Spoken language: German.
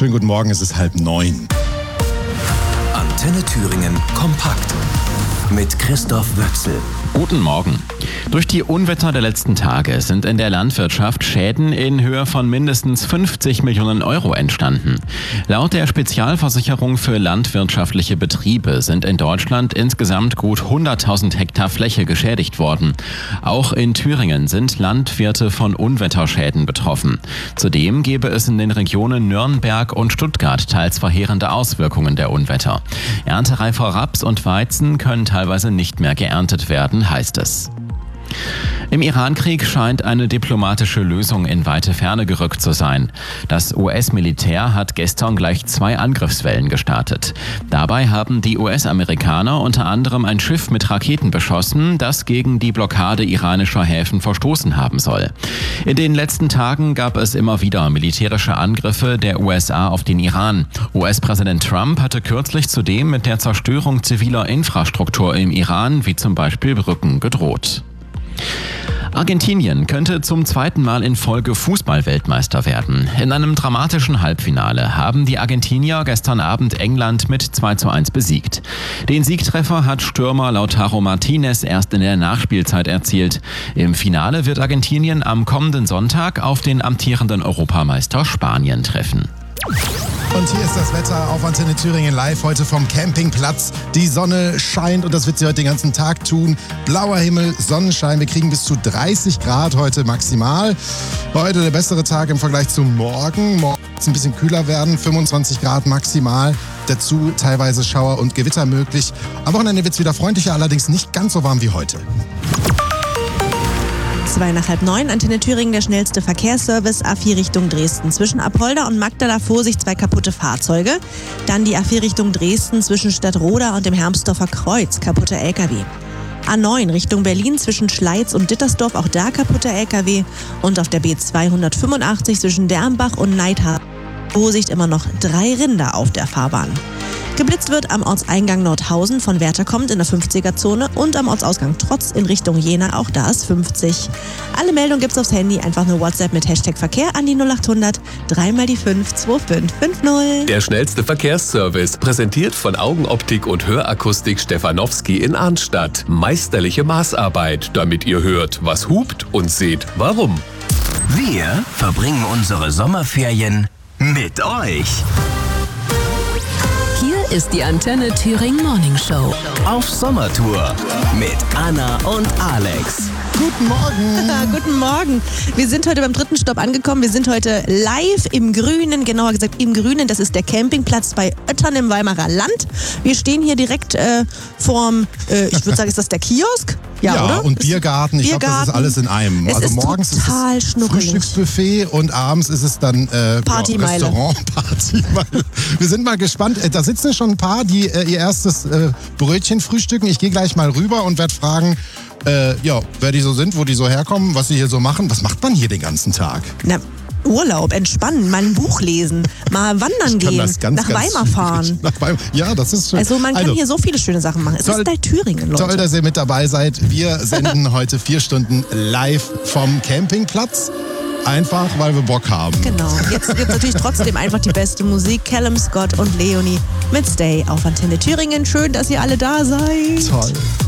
Schönen guten Morgen, es ist 8:30. Antenne Thüringen kompakt mit Christoph Wöchsel. Guten Morgen. Durch die Unwetter der letzten Tage sind in der Landwirtschaft Schäden in Höhe von mindestens 50 Millionen Euro entstanden. Laut der Spezialversicherung für landwirtschaftliche Betriebe sind in Deutschland insgesamt gut 100.000 Hektar Fläche geschädigt worden. Auch in Thüringen sind Landwirte von Unwetterschäden betroffen. Zudem gebe es in den Regionen Nürnberg und Stuttgart teils verheerende Auswirkungen der Unwetter. Erntereifer Raps und Weizen können teilweise nicht mehr geerntet werden, heißt es. Im Irankrieg scheint eine diplomatische Lösung in weite Ferne gerückt zu sein. Das US-Militär hat gestern gleich 2 Angriffswellen gestartet. Dabei haben die US-Amerikaner unter anderem ein Schiff mit Raketen beschossen, das gegen die Blockade iranischer Häfen verstoßen haben soll. In den letzten Tagen gab es immer wieder militärische Angriffe der USA auf den Iran. US-Präsident Trump hatte kürzlich zudem mit der Zerstörung ziviler Infrastruktur im Iran, wie zum Beispiel Brücken, gedroht. Argentinien könnte zum 2. Mal in Folge Fußball-Weltmeister werden. In einem dramatischen Halbfinale haben die Argentinier gestern Abend England mit 2:1 besiegt. Den Siegtreffer hat Stürmer Lautaro Martinez erst in der Nachspielzeit erzielt. Im Finale wird Argentinien am kommenden Sonntag auf den amtierenden Europameister Spanien treffen. Und hier ist das Wetter auf Antenne Thüringen live heute vom Campingplatz. Die Sonne scheint und das wird sie heute den ganzen Tag tun. Blauer Himmel, Sonnenschein. Wir kriegen bis zu 30 Grad heute maximal. Heute der bessere Tag im Vergleich zum Morgen. Morgen wird es ein bisschen kühler werden, 25 Grad maximal. Dazu teilweise Schauer und Gewitter möglich. Am Wochenende wird es wieder freundlicher, allerdings nicht ganz so warm wie heute. 8:02, Antenne Thüringen, der schnellste Verkehrsservice, A4 Richtung Dresden. Zwischen Apolda und Magdala Vorsicht 2 kaputte Fahrzeuge. Dann die A4 Richtung Dresden zwischen Stadtroda und dem Hermsdorfer Kreuz, kaputte LKW. A9 Richtung Berlin zwischen Schleiz und Dittersdorf, auch da kaputte LKW. Und auf der B285 zwischen Dermbach und Neidhardt. Vorsicht, immer noch 3 Rinder auf der Fahrbahn. Geblitzt wird am Ortseingang Nordhausen, von Werther kommt in der 50er-Zone und am Ortsausgang Trotz in Richtung Jena, auch da ist 50. Alle Meldungen gibt's aufs Handy, einfach nur WhatsApp mit Hashtag Verkehr an die 0800 3x5 2550. Der schnellste Verkehrsservice, präsentiert von Augenoptik und Hörakustik Stefanowski in Arnstadt. Meisterliche Maßarbeit, damit ihr hört, was hupt und seht, warum. Wir verbringen unsere Sommerferien mit euch. Hier ist die Antenne Thüringen Morning Show. Auf Sommertour mit Anna und Alex. Guten Morgen. Guten Morgen. Wir sind heute beim 3. Stopp angekommen. Wir sind heute live im Grünen, genauer gesagt im Grünen. Das ist der Campingplatz bei Oettern im Weimarer Land. Wir stehen hier direkt vorm, ich würde sagen, ist das der Kiosk? Ja, oder? Und Biergarten. Ich glaube, das ist alles in einem. Es also ist morgens total ist es schnuckelig. Frühstücksbuffet und abends ist es dann Partymeile. Restaurant-Partymeile. Wir sind mal gespannt. Da sitzen schon ein paar, die ihr erstes Brötchen frühstücken. Ich gehe gleich mal rüber und werde fragen, wer die so sind, wo die so herkommen, was sie hier so machen. Was macht man hier den ganzen Tag? Na, Urlaub, entspannen, mal ein Buch lesen, mal wandern gehen, nach Weimar fahren. Ja, das ist schön. Also man kann hier so viele schöne Sachen machen. Es ist halt Thüringen, Leute. Toll, dass ihr mit dabei seid. Wir senden heute 4 Stunden live vom Campingplatz. Einfach, weil wir Bock haben. Genau. Jetzt gibt es natürlich trotzdem einfach die beste Musik. Callum Scott und Leonie mit Stay auf Antenne Thüringen. Schön, dass ihr alle da seid. Toll.